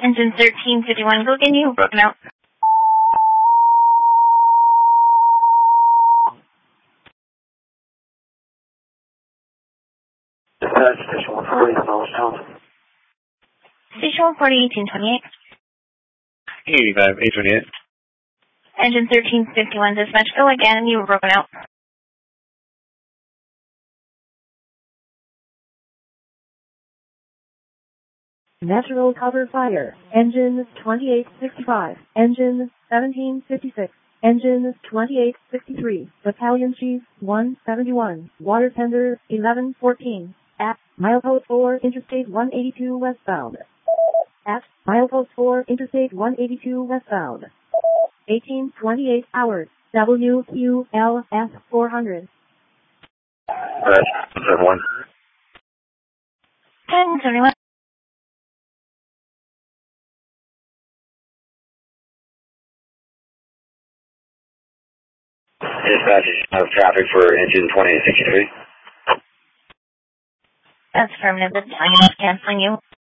Engine 1351, go again, you broken out. Station 140, Knowledgetown. Station 140, 1828. 85, 828. Engine 1351, dispatch, go again, you were broken out. Natural cover fire. Engine 2865. Engine 1756. Engine 2863. Battalion Chief 171. Water tender 1114. At milepost 4 Interstate 182 westbound. At milepost 4 Interstate 182 westbound. 1828 hours. WQLS 400. 71. 1071. Dispatch of traffic for engine 2863. That's affirmative. The battalion is canceling you.